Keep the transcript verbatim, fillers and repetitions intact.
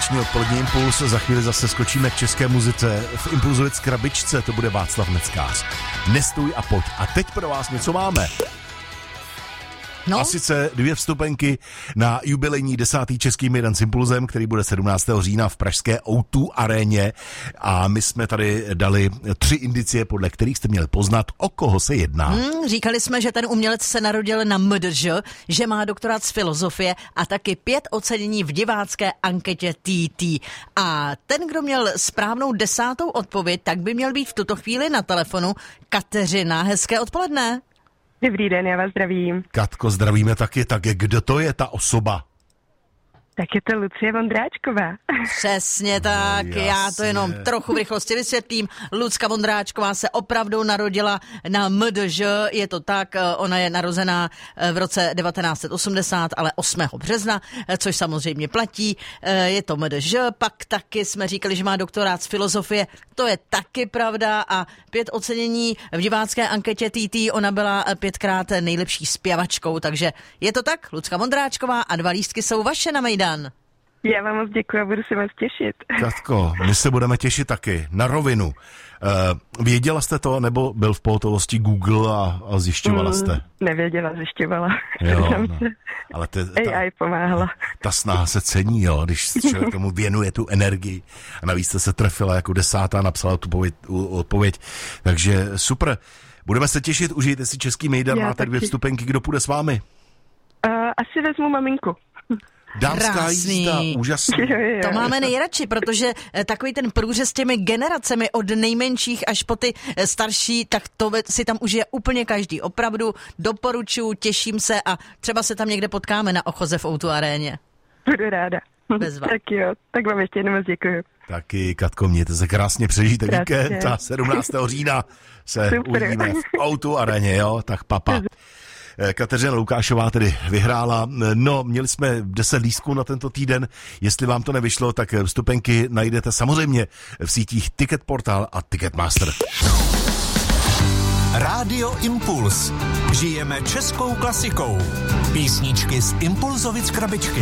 dnešní odpolední Impuls. Za chvíli zase skočíme k české muzice. V Impulzovic krabičce to bude Václav Neckář. Nestůj a pojď. A teď pro vás něco máme. No. A sice dvě vstupenky na jubilejní desátý český Mejdan s Impulzem, který bude sedmnáctého října v pražské O dva aréně. A my jsme tady dali tři indicie, podle kterých jste měli poznat, o koho se jedná. Hmm, říkali jsme, že ten umělec se narodil na M D Ž, že má doktorát z filozofie a taky pět ocenění v divácké anketě T T. A ten, kdo měl správnou desátou odpověď, tak by měl být v tuto chvíli na telefonu. Kateřina, hezké odpoledne. Dobrý den, já vás zdravím. Katko, zdravíme taky. Tak kdo to je ta osoba? Tak je to Lucie Vondráčková. Přesně tak, no, já to jenom trochu v rychlosti vysvětlím. Lucka Vondráčková se opravdu narodila na M D Ž, je to tak, ona je narozená v roce devatenáct set osmdesát, ale osmého března, což samozřejmě platí, je to M D Ž, pak taky jsme říkali, že má doktorát z filozofie, to je taky pravda a pět ocenění v divácké anketě T T, ona byla pětkrát nejlepší zpěvačkou, takže je to tak, Lucka Vondráčková a dva lístky jsou vaše na Mejdan. Já vám moc děkuji a budu se vás těšit. Katko, my se budeme těšit taky. Na rovinu. Uh, věděla jste to, nebo byl v pohotovosti Google a, a zjišťovala jste? Mm, nevěděla, zjišťovala. Jo, no. Ale te, ta, A I pomáhala. Ta snaha se cení, jo, když člověk tomu věnuje tu energii. A navíc jste se trefila jako desátá, napsala tu pověď, odpověď. Takže super. Budeme se těšit, užijte si český Mejdan, máte dvě vstupenky, kdo půjde s vámi? Uh, asi vezmu maminku. Dámská Krásný. jízda, úžasný. Jo, jo. To máme nejradši, protože takový ten průřez těmi generacemi od nejmenších až po ty starší, tak to si tam užije úplně každý. Opravdu doporučuji, těším se a třeba se tam někde potkáme na Ochoze v O dva aréně. Budu ráda. Bezva. Tak jo, tak vám ještě jednou moc děkuju. Taky, Katko, mějte se krásně, přežijte víkend a sedmnáctého října se Super. uvidíme v O dva aréně, jo, tak papa. Kateřina Lukášová tedy vyhrála. No, měli jsme deset lístků na tento týden. Jestli vám to nevyšlo, tak vstupenky najdete samozřejmě v sítích Ticketportal a Ticketmaster. Rádio Impuls. Žijeme českou klasikou. Písničky z Impulzovic krabičky.